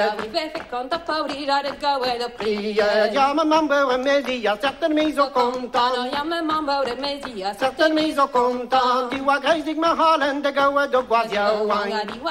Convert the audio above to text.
we fait content paurira de gawe de pria. Ja me mambo e mesia, certain me zo content. Ja me mambo de mesia, certain me zo content. Die wa geistig me halen de gawe de guazia wine.